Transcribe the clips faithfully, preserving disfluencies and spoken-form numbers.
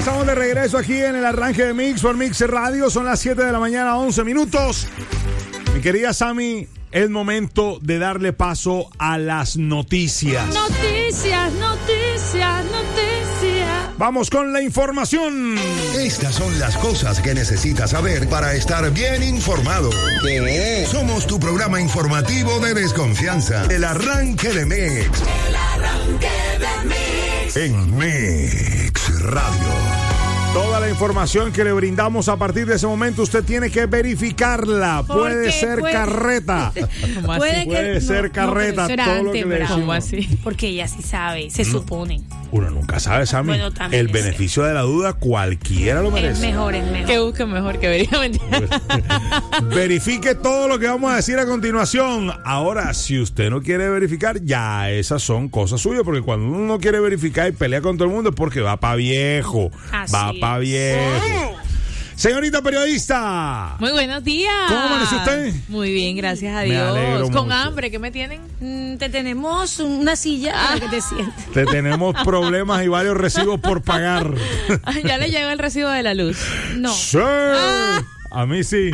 estamos de regreso aquí en el arranque de Mix por Mix Radio. Son las siete de la mañana, once minutos. Mi querida Sammy, es momento de darle paso a las noticias. Noticias, noticias, noticias. Vamos con la información. Estas son las cosas que necesitas saber para estar bien informado. ¿Qué? Somos tu programa informativo de desconfianza. El arranque de Mix. El arranque de Mix. En Mix Radio. Toda la información que le brindamos a partir de ese momento, usted tiene que verificarla. Puede ser puede, carreta. Puede, puede que, ser no, carreta. No, todo lo que le decimos. ¿Cómo así? Porque ella sí sabe, se no. supone. Uno nunca sabe, Sammy. Bueno, el beneficio de la duda, cualquiera lo merece. Es mejor, es mejor. Que busque mejor que verifique. Verifique todo lo que vamos a decir a continuación. Ahora, si usted no quiere verificar, ya esas son cosas suyas, porque cuando uno no quiere verificar y pelea con todo el mundo es porque va para viejo. Así va para viejo. Oh. Señorita periodista. Muy buenos días. ¿Cómo amaneció usted? Muy bien, gracias a Me Dios. Con mucho. hambre, ¿qué me tienen? Mm, te tenemos una silla para que te sientes. Te tenemos problemas y varios recibos por pagar. Ya le llegó el recibo de la luz. No. Sí. Ah. A mí sí.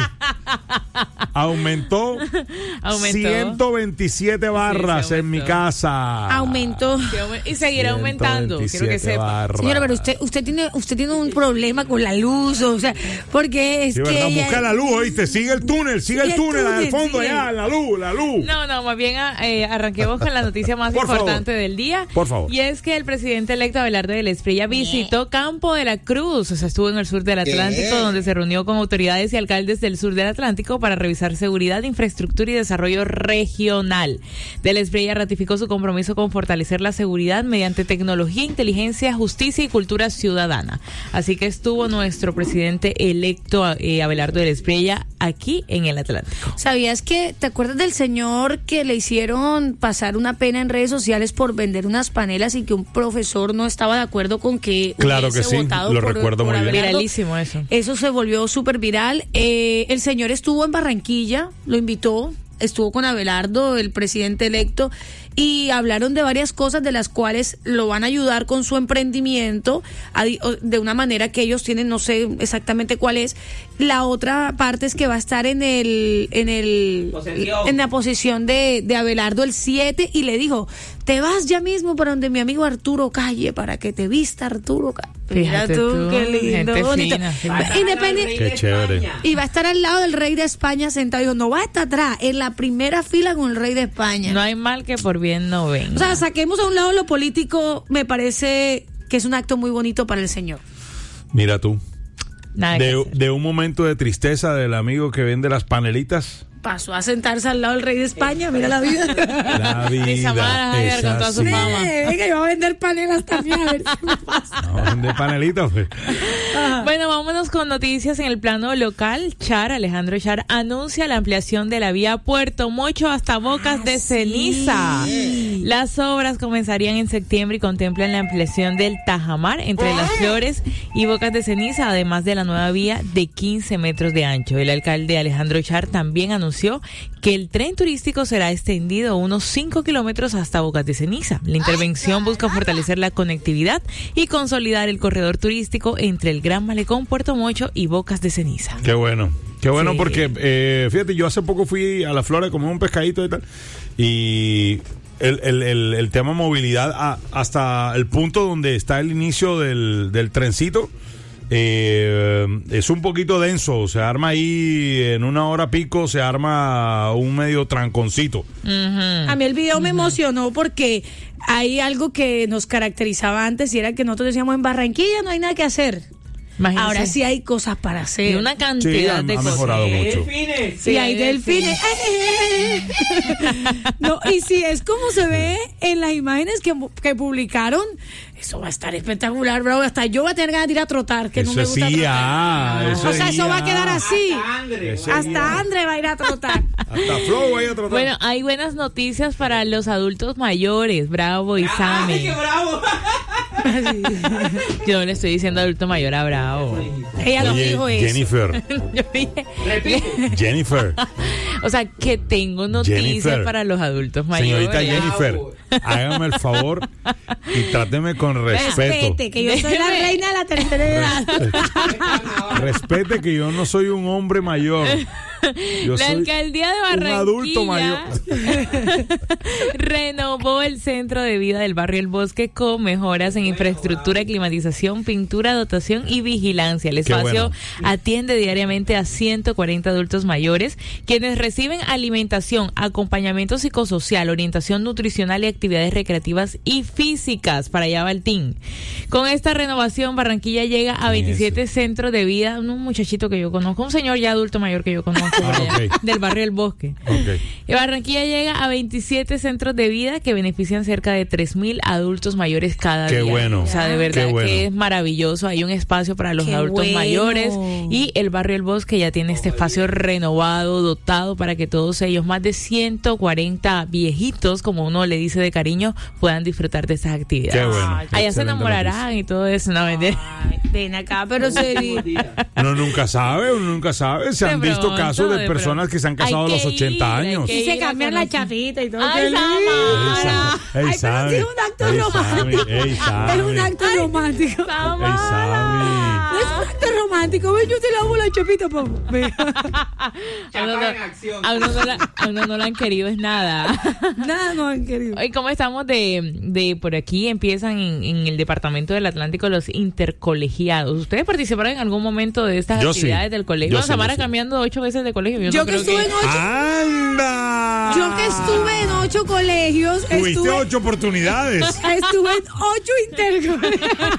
Aumentó, Aumentó ciento veintisiete barras sí, en mi casa. Aumentó. Y seguirá aumentando. Quiero que sepa. Barras. Señora, pero usted usted tiene usted tiene un problema con la luz, o sea, porque es sí, que verdad, ella... busca la luz, ¿oíste? Sigue el túnel, sigue, sigue el túnel, al fondo sigue. allá, la luz, la luz. No, no, más bien eh, arranquemos con la noticia más Por importante favor. del día. Por favor. Y es que el presidente electo Abelardo del Espriella visitó Campo de la Cruz, o sea, estuvo en el sur del Atlántico, ¿Qué? donde se reunió con autoridades y alcaldes del sur del Atlántico para revisar seguridad, infraestructura y desarrollo regional. Del Espriella ratificó su compromiso con fortalecer la seguridad mediante tecnología, inteligencia, justicia y cultura ciudadana. Así que estuvo nuestro presidente electo eh, Abelardo del Espriella aquí en el Atlántico. ¿Sabías que, te acuerdas del señor que le hicieron pasar una pena en redes sociales por vender unas panelas y que un profesor no estaba de acuerdo con que claro que sí, votado lo por, recuerdo por muy bien. Viralísimo eso. Eso se volvió súper viral. Eh, el señor estuvo en Barranquilla, lo invitó, estuvo con Abelardo, el presidente electo, y hablaron de varias cosas de las cuales lo van a ayudar con su emprendimiento a, de una manera que ellos tienen, no sé exactamente cuál es. La otra parte es que va a estar en el en el posesión. en la posición de, de Abelardo el siete, y le dijo, te vas ya mismo para donde mi amigo Arturo Calle para que te vista Arturo Calle. Mira tú, tú, qué lindo, gente bonito. fina, Independiente. Qué chévere. Y va a estar al lado del rey de España sentado. Dijo, no va a estar atrás, en la primera fila con el rey de España. No hay mal que por bien no venga. O sea, saquemos a un lado lo político, me parece que es un acto muy bonito para el señor. Mira tú. Nada De, de un momento de tristeza del amigo que vende las panelitas. Pasó a sentarse al lado del rey de España, mira la vida. La vida Ni Samara Hager con toda su así. fama. Eh, venga, yo voy a vender panelas también, a ver si me pasa. No, vende panelitas, pues. Bueno, vámonos con noticias en el plano local. Char, Alejandro Char, anuncia la ampliación de la vía Puerto Mocho hasta Bocas ah, de Ceniza. Sí. Las obras comenzarían en septiembre y contemplan la ampliación del Tajamar entre Las Flores y Bocas de Ceniza, además de la nueva vía de quince metros de ancho. El alcalde Alejandro Char también anunció que el tren turístico será extendido unos cinco kilómetros hasta Bocas de Ceniza. La intervención busca fortalecer la conectividad y consolidar el corredor turístico entre el Gran Malecón, Puerto Mocho y Bocas de Ceniza. Qué bueno. Qué bueno, Sí. porque eh, fíjate, yo hace poco fui a la Flora a comer un pescadito y tal, y el, el, el, el tema movilidad a, hasta el punto donde está el inicio del, del trencito, eh, es un poquito denso. Se arma ahí en una hora pico, se arma un medio tranconcito. Uh-huh. A mí el video me Uh-huh. emocionó porque hay algo que nos caracterizaba antes y era que nosotros decíamos, en Barranquilla no hay nada que hacer. Imagínense. Ahora sí hay cosas para hacer. Y una cantidad Sí, ha- de ha cosas. mejorado mucho. Sí, y hay delfines. No, y si es como se ve en las imágenes que, que publicaron, eso va a estar espectacular, bravo. Hasta yo voy a tener ganas de ir a trotar, que no Eso me gusta sí, trotar. ah, eso O sea, sí, eso va a ah. quedar así. Ese Hasta día. André va a ir a trotar. Hasta Flow vaya a tratar. Bueno, hay buenas noticias para los adultos mayores, Bravo y Sammy. ¡Ay, qué bravo! Yo no le estoy diciendo adulto mayor a Bravo. Ella lo Oye, dijo eso. Jennifer. Yo dije, Jennifer. O sea, que tengo noticias Jennifer, para los adultos mayores. Señorita Jennifer, hágame el favor y tráteme con respeto. Respete, que yo soy la reina de la tercera edad. Respete que yo no soy un hombre mayor. Yo La soy alcaldía de Barranquilla un adulto mayor. renovó el centro de vida del barrio El Bosque con mejoras en infraestructura, climatización, pintura, dotación y vigilancia. El espacio bueno. atiende diariamente a ciento cuarenta adultos mayores, quienes reciben alimentación, acompañamiento psicosocial, orientación nutricional y actividades recreativas y físicas. Para allá va el team. Con esta renovación, Barranquilla llega a veintisiete centros de vida. Un muchachito que yo conozco, un señor ya adulto mayor que yo conozco. Ah, okay. Del barrio El Bosque. Okay. Y Barranquilla llega a veintisiete centros de vida que benefician cerca de tres mil adultos mayores cada Qué día. bueno. O sea, de verdad Qué bueno. que es maravilloso. Hay un espacio para los Qué adultos bueno. mayores y el barrio El Bosque ya tiene este espacio renovado, dotado para que todos ellos, más de ciento cuarenta viejitos, como uno le dice de cariño, puedan disfrutar de estas actividades. Qué bueno. Allá se Excelente enamorarán noticia. y todo eso. No, mentira. Ay, ven acá, pero serio. Uno nunca sabe, uno nunca sabe. Se De han visto pronto, casos de de personas pronto. que se han casado a Hay los que ochenta ir, hay años. que Y se ir a cambian la conocer. chafita y todo. Ay, ¡Qué lindo! Samara. Ey, Ay, pero Sammy. sí es un acto Ey, romántico. Sammy. Ey, Es Sammy. un acto romántico. Ey, Sammy. No es un acto romántico. Ven, yo te lavo la chapita, papá. A uno, no, a, uno no la, a uno no lo han querido es nada. Nada no han querido. Hoy, ¿cómo estamos de, de por aquí? Empiezan en, en el departamento del Atlántico los intercolegiados. ¿Ustedes participaron en algún momento de estas Yo actividades sí. del colegio? Yo No, sí, Samara yo sí. cambiando ocho veces de colegio. Yo, Yo no que creo estuve en ocho. ¡Anda! Yo que estuve en ocho colegios. Tuviste Estuve, ocho oportunidades. estuve en ocho intercolegios.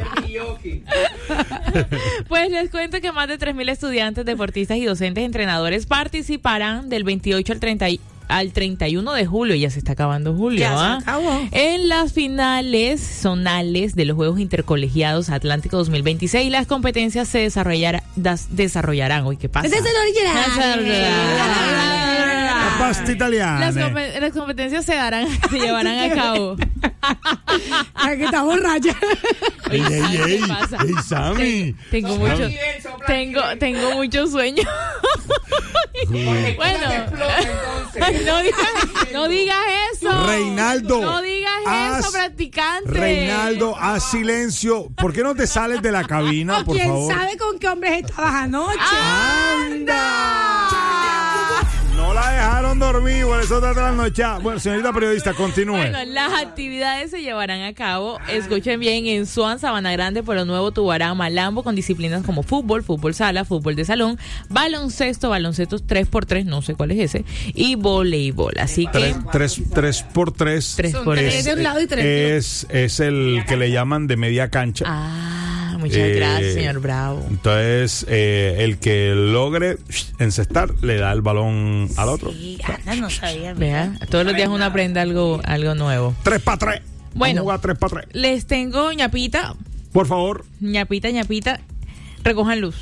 Pues les cuento que más de tres mil estudiantes, deportistas y docentes entrenadores participarán del veintiocho al treinta y- al treinta y uno de julio. Ya se está acabando julio. Ya se ¿ah? acabó. En las finales zonales de los Juegos Intercolegiados Atlántico dos mil veintiséis, las competencias se desarrollar- das- desarrollarán. Uy, ¿qué pasa? Este es el original. La pasta italiana. Las, compe- las competencias se darán, se llevarán a cabo. Ay, que está borracha. Ey, ey, Ay, ¿qué ey, pasa? ey, Sammy. Tengo mucho, tengo, tengo mucho sueño. Bueno, no digas, no digas eso. Reinaldo, No digas haz- eso, practicante. Reinaldo, haz silencio. ¿Por qué no te sales de la cabina, O por quién favor? sabe con qué hombres estabas anoche. ¡Anda! No la dejaron dormir, por eso está trasnochada. Bueno, señorita periodista, continúe. Bueno, las actividades se llevarán a cabo, escuchen bien, en Suan, Sabana Grande, Pueblo Nuevo, Tubará, Malambo, con disciplinas como fútbol, fútbol sala, fútbol de salón, baloncesto, baloncesto tres por tres, no sé cuál es ese, y voleibol. Así que Tres, tres, tres por tres. tres por tres tres. de un lado y tres de Es, es el que le llaman de media cancha. Ah, muchas Eh, gracias, señor Bravo. Entonces, eh, el que logre encestar le da el balón al otro. Sí, anda, no sabía. Vea, todos los días uno aprende algo, algo nuevo. Tres para tres. Bueno. Vamos a jugar tres para tres. Les tengo ñapita, Por favor. ñapita, ñapita, recojan luz.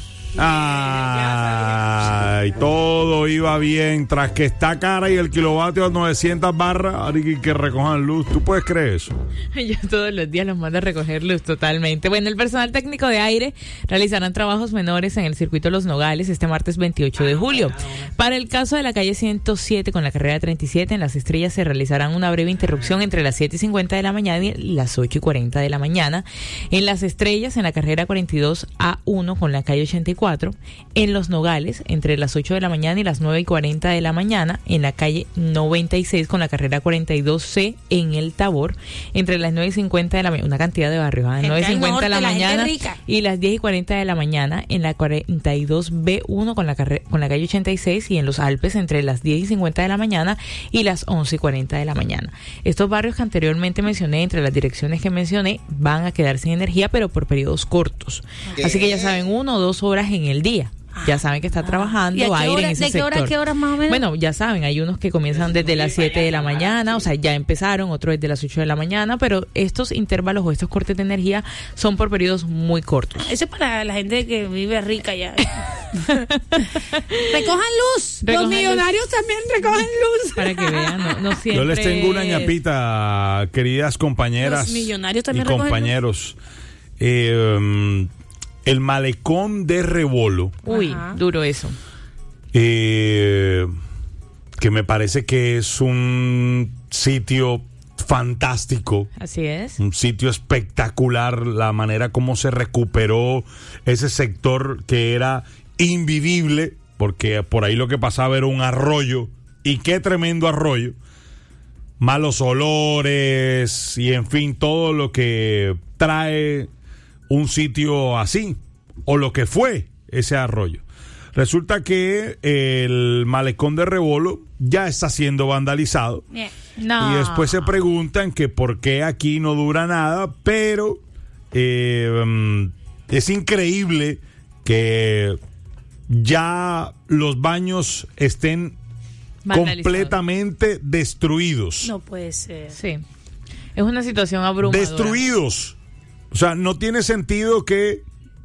Ay, todo iba bien. Tras que está cara y el kilovatio a novecientas barras, ahora hay que recojan luz. ¿Tú puedes creer eso? Yo todos los días los mando a recoger luz totalmente. Bueno, el personal técnico de aire realizarán trabajos menores en el circuito Los Nogales este martes veintiocho de julio. Para el caso de la calle ciento siete con la carrera treinta y siete, en Las Estrellas se realizarán una breve interrupción entre las siete y cincuenta de la mañana y las ocho y cuarenta de la mañana. En Las Estrellas, en la carrera cuarenta y dos A uno con la calle ochenta y cuatro. En Los Nogales, entre las ocho de la mañana y las nueve y cuarenta de la mañana. En la calle noventa y seis con la carrera cuarenta y dos C en El Tabor. Entre las nueve y cincuenta de la mañana, una cantidad de barrios, ¿eh? Gente nueve y cincuenta de la al norte, la gente mañana rica. y las diez y cuarenta de la mañana en la cuarenta y dos B uno con la, carre- con la calle ochenta y seis, y en Los Alpes entre las diez y cincuenta de la mañana y las once y cuarenta de la mañana. Estos barrios que anteriormente mencioné, entre las direcciones que mencioné, van a quedar sin energía, pero por periodos cortos. Así que ya saben, una o dos horas en el día. Ya saben que está trabajando ¿Y a qué aire hora- en ese de qué sector. hora a qué horas más o menos? Bueno, ya saben, hay unos que comienzan desde las siete de la mañana, o sea, ya empezaron, otros desde las ocho de la mañana, pero estos intervalos o estos cortes de energía son por periodos muy cortos. Eso es para la gente que vive rica ya. Recojan luz. Recojan Los millonarios luz. también recojan luz. Para que vean, no, no siempre... Yo les tengo una ñapita, queridas compañeras Los millonarios y también recogen compañeros. Eh, um, el malecón de Rebolo Uy, Ajá. duro eso. eh, que me parece que es un sitio fantástico. Así es. Un sitio espectacular, la manera como se recuperó ese sector que era invivible, porque por ahí lo que pasaba era un arroyo, y qué tremendo arroyo. Malos olores y en fin, todo lo que trae un sitio así, o lo que fue ese arroyo. Resulta que el malecón de Rebolo ya está siendo vandalizado. Yeah. No. Y después se preguntan que por qué aquí no dura nada, pero eh, es increíble que ya los baños estén completamente destruidos. No puede ser. Sí. Es una situación abrumadora. Destruidos. O sea, no tiene sentido que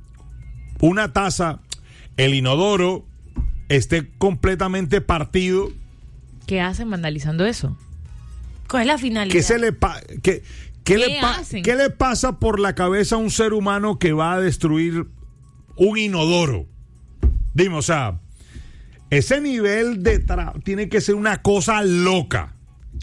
una taza, el inodoro, esté completamente partido. ¿Qué hacen vandalizando eso? ¿Cuál es la finalidad? ¿Qué se le pa- qué, qué ¿Qué le pa- hacen? ¿Qué le pasa por la cabeza a un ser humano que va a destruir un inodoro? Dime, o sea, ese nivel de tra- tiene que ser una cosa loca.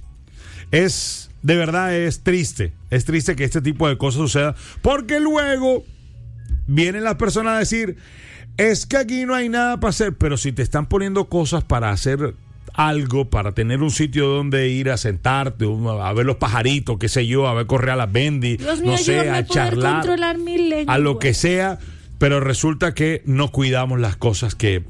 Es, de verdad, es triste. Es triste que este tipo de cosas suceda, porque luego vienen las personas a decir, es que aquí no hay nada para hacer, pero si te están poniendo cosas para hacer algo, para tener un sitio donde ir a sentarte, a ver los pajaritos, qué sé yo, a ver correr a las bendy, Dios mío, no sé, ayúdame a a poder charlar, controlar mi lengua. a lo que sea, pero resulta que no cuidamos las cosas que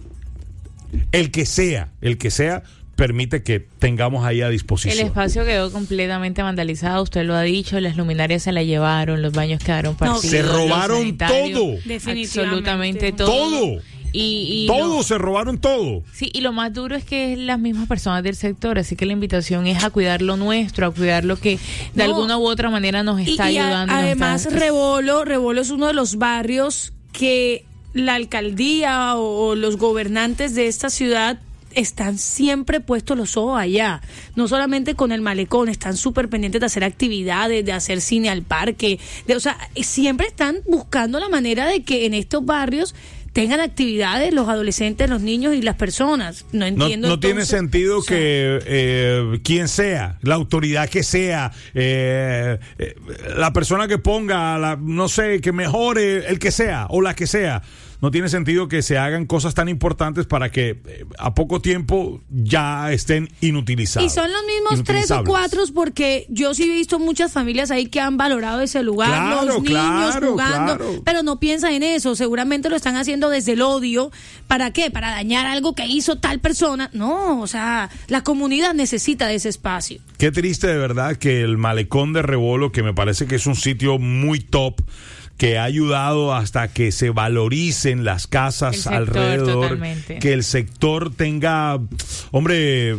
el que sea, el que sea, permite que tengamos ahí a disposición. El espacio quedó completamente vandalizado, usted lo ha dicho, las luminarias se la llevaron, los baños quedaron partidos. Se robaron los sanitarios, todo. Definitivamente. Absolutamente todo. Todo. Y, y Todo, lo- se robaron todo. Sí, y lo más duro es que es las mismas personas del sector, así que la invitación es a cuidar lo nuestro, a cuidar lo que de No. alguna u otra manera nos Y- está y a- ayudando. y nos además, está- Rebolo, Rebolo es uno de los barrios que la alcaldía o, o los gobernantes de esta ciudad están siempre puestos los ojos allá, no solamente con el malecón, están súper pendientes de hacer actividades, de hacer cine al parque, de, o sea, siempre están buscando la manera de que en estos barrios tengan actividades los adolescentes, los niños y las personas. No No, entiendo. no tiene entonces, sentido o sea, que eh, quien sea, la autoridad que sea, eh, eh, la persona que ponga, la, no sé, que mejore el que sea o la que sea. No tiene sentido que se hagan cosas tan importantes para que eh, a poco tiempo ya estén inutilizados. Y son los mismos tres o inutilizables. cuatro, porque yo sí he visto muchas familias ahí que han valorado ese lugar, Claro, los niños claro, jugando, claro. pero no piensan en eso, seguramente lo están haciendo desde el odio. ¿Para qué? Para dañar algo que hizo tal persona. No, o sea, la comunidad necesita de ese espacio. Qué triste de verdad que el malecón de Rebolo, que me parece que es un sitio muy top, que ha ayudado hasta que se valoricen las casas El sector, alrededor, totalmente. que el sector tenga, hombre,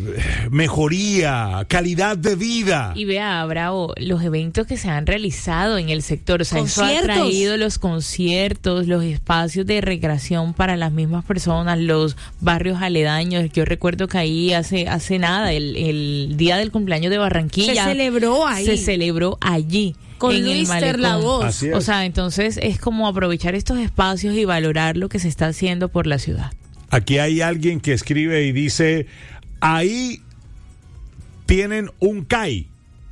mejoría, calidad de vida. Y vea, Bravo, los eventos que se han realizado en el sector, o sea, eso ha Conciertos. traído los conciertos, los espacios de recreación para las mismas personas, los barrios aledaños. Yo recuerdo que ahí hace hace nada, el, el día del cumpleaños de Barranquilla, Se celebró ahí. se celebró allí. Con en el Luis malecón. Terlavoz. Así es. O sea, entonces es como aprovechar estos espacios y valorar lo que se está haciendo por la ciudad. Aquí hay alguien que escribe y dice, ahí tienen un C A I.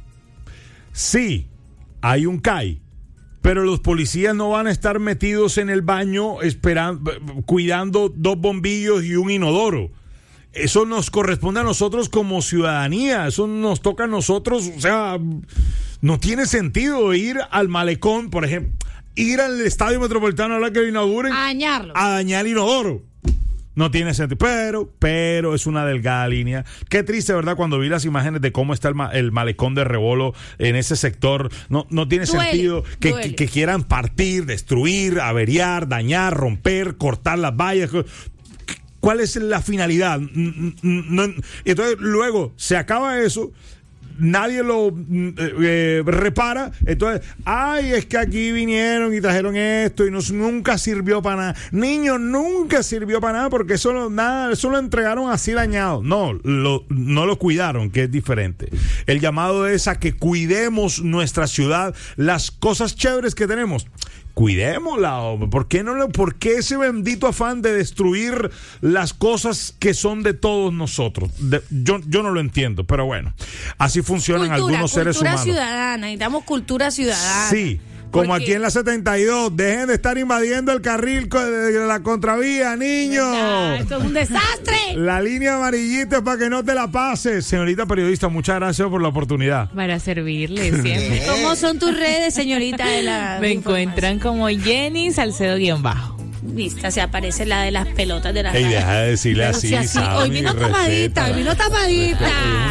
Sí, hay un C A I, pero los policías no van a estar metidos en el baño esperando, cuidando dos bombillos y un inodoro. Eso nos corresponde a nosotros como ciudadanía, eso nos toca a nosotros, o sea, no tiene sentido ir al malecón, por ejemplo, ir al Estadio Metropolitano a la que lo inauguren, A dañarlo. a dañar el inodoro. No tiene sentido, pero, pero es una delgada línea. Qué triste, ¿verdad? Cuando vi las imágenes de cómo está el, ma- el malecón de Rebolo en ese sector, no, no tiene Duele, sentido que, duele. que, que quieran partir, destruir, averiar, dañar, romper, cortar las vallas. ¿Cuál es la finalidad? Mm, mm, no- entonces, luego se acaba eso. Nadie lo mm, eh, repara, entonces, ay, es que aquí vinieron y trajeron esto y nos, nunca sirvió para nada. Niños, nunca sirvió para nada porque eso lo, nada, eso lo entregaron así dañado. No, lo, no lo cuidaron, que es diferente. El llamado es a que cuidemos nuestra ciudad, las cosas chéveres que tenemos. cuidémosla, hombre. ¿Por qué no le, por qué ese bendito afán de destruir las cosas que son de todos nosotros? De, yo, yo no lo entiendo, pero bueno, así funcionan cultura, algunos seres humanos. Cultura ciudadana, necesitamos cultura ciudadana. Sí. Como Porque... aquí en la setenta y dos, dejen de estar invadiendo el carril de la contravía, niños. No, esto es un desastre. La línea amarillita es para que no te la pases. Señorita periodista, muchas gracias por la oportunidad. Para servirle siempre. ¿Cómo son tus redes, señorita de la Me encuentran como Jenny Salcedo guión bajo. Vista, se aparece la de las pelotas de la Ey, deja de decirle Pero así, si así Sammy, hoy vino tapadita, respeta. hoy vino tapadita.